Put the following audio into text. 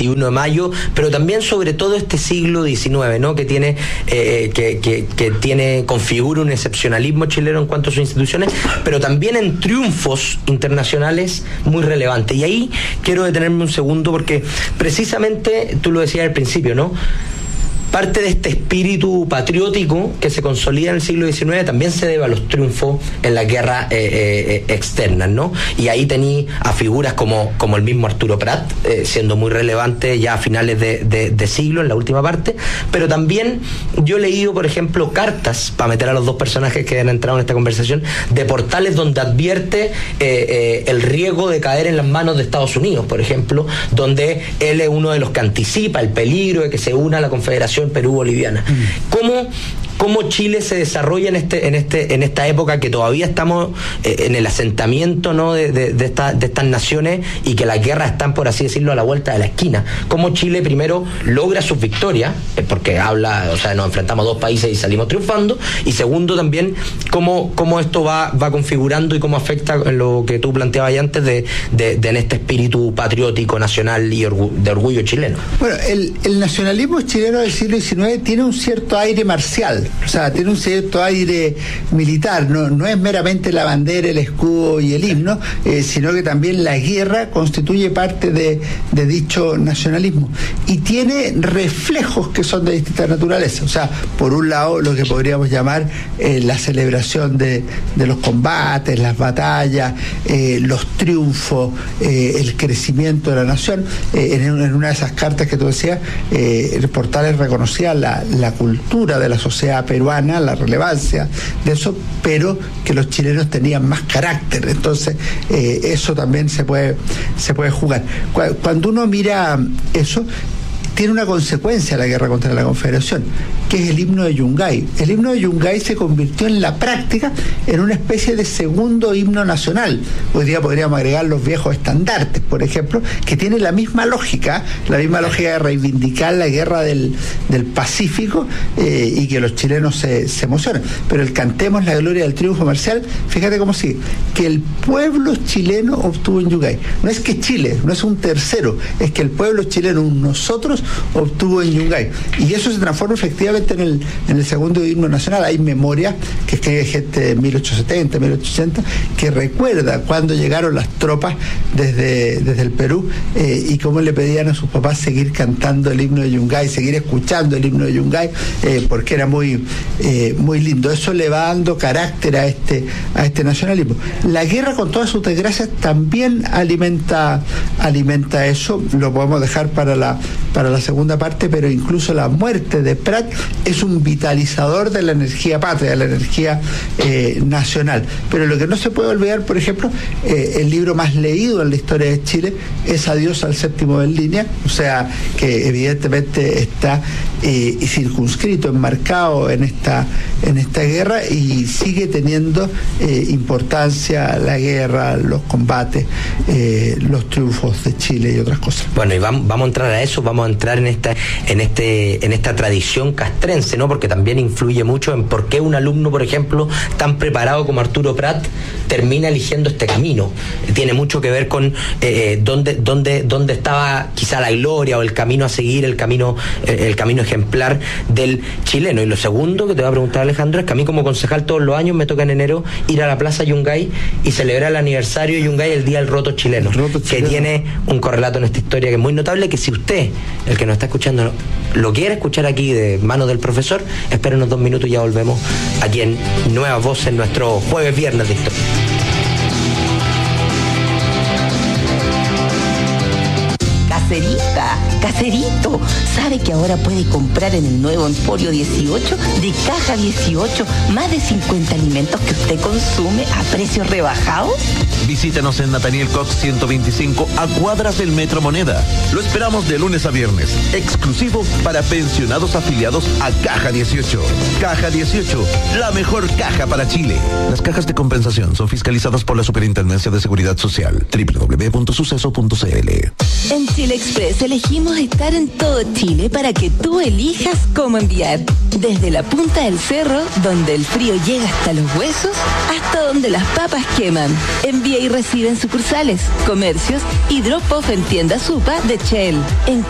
21 de mayo, pero también sobre todo este siglo XIX, ¿no? Que tiene configura un excepcionalismo chileno en cuanto a sus instituciones, pero también en triunfos internacionales muy relevantes. Y ahí quiero detenerme un segundo porque precisamente tú lo decías al principio, ¿no? Parte de este espíritu patriótico que se consolida en el siglo XIX también se debe a los triunfos en las guerras externas, ¿no? Y ahí tení a figuras como el mismo Arturo Prat, siendo muy relevante ya a finales de siglo, en la última parte, pero también yo he leído, por ejemplo, cartas, para meter a los dos personajes que han entrado en esta conversación, de Portales donde advierte el riesgo de caer en las manos de Estados Unidos, por ejemplo, donde él es uno de los que anticipa el peligro de que se una a la Confederación Perú-Boliviana. ¿Cómo Chile se desarrolla en esta época que todavía estamos en el asentamiento, ¿no? de estas naciones y que las guerras están, por así decirlo, a la vuelta de la esquina? ¿Cómo Chile primero logra sus victorias? Porque nos enfrentamos a dos países y salimos triunfando. Y segundo también, cómo esto va configurando y cómo afecta lo que tú planteabas antes en este espíritu patriótico, nacional y de orgullo chileno. Bueno, el nacionalismo chileno del siglo XIX tiene un cierto aire marcial. O sea, tiene un cierto aire militar, no es meramente la bandera, el escudo y el himno, sino que también la guerra constituye parte de dicho nacionalismo. Y tiene reflejos que son de distinta naturaleza. O sea, por un lado, lo que podríamos llamar la celebración de los combates, las batallas, los triunfos, el crecimiento de la nación. En una de esas cartas que tú decías, Portales reconocía la cultura de la sociedad peruana, la relevancia de eso, pero que los chilenos tenían más carácter. Entonces eso también se puede jugar. Cuando uno mira eso, tiene una consecuencia la guerra contra la Confederación, que es el himno de Yungay. El himno de Yungay se convirtió en la práctica en una especie de segundo himno nacional. Hoy día podríamos agregar los viejos estandartes, por ejemplo, que tiene la misma lógica de reivindicar la guerra del Pacífico y que los chilenos se emocionan. Pero el Cantemos la gloria del triunfo marcial, fíjate cómo sigue, que el pueblo chileno obtuvo en Yungay. No es que Chile, no es un tercero, es que el pueblo chileno, nosotros, obtuvo en Yungay. Y eso se transforma efectivamente en el segundo himno nacional. Hay memoria que escribe gente de 1870, 1880, que recuerda cuando llegaron las tropas desde el Perú y cómo le pedían a sus papás seguir cantando el himno de Yungay, seguir escuchando el himno de Yungay, porque era muy lindo. Eso le va dando carácter a este nacionalismo. La guerra, con todas sus desgracias, también alimenta eso. Lo podemos dejar para la segunda parte, pero incluso la muerte de Prat es un vitalizador de la energía patria, de la energía nacional. Pero lo que no se puede olvidar, por ejemplo, el libro más leído en la historia de Chile es Adiós al séptimo en línea, o sea, que evidentemente está circunscrito, enmarcado en esta guerra, y sigue teniendo importancia la guerra, los combates, los triunfos de Chile y otras cosas. Bueno, y vamos a entrar a eso, vamos a entrar en esta tradición castrense, ¿no? Porque también influye mucho en por qué un alumno, por ejemplo, tan preparado como Arturo Prat termina eligiendo este camino. Tiene mucho que ver con dónde estaba quizá la gloria o el camino a seguir, el camino ejemplar del chileno. Y lo segundo que te voy a preguntar, Alejandro, es que a mí como concejal todos los años me toca en enero ir a la Plaza Yungay y celebrar el aniversario de Yungay, el Día del Roto Chileno, que tiene un correlato en esta historia que es muy notable, que si usted, el que nos está escuchando, lo quiere escuchar aquí de manos del profesor, espérenos 2 minutos y ya volvemos aquí en Nuevas Voces, nuestro jueves viernes de historia. Caserito, ¿sabe que ahora puede comprar en el nuevo Emporio 18 de Caja 18 más de 50 alimentos que usted consume a precios rebajados? Visítenos en Nathaniel Cox 125 a cuadras del Metro Moneda. Lo esperamos de lunes a viernes, exclusivo para pensionados afiliados a Caja 18. Caja 18, la mejor caja para Chile. Las cajas de compensación son fiscalizadas por la Superintendencia de Seguridad Social. www.suceso.cl. En Chile Express elegimos estar en todo Chile para que tú elijas cómo enviar. Desde la punta del cerro, donde el frío llega hasta los huesos, hasta donde las papas queman. Envía y recibe en sucursales, comercios y drop-off en tiendas UPA de Shell. En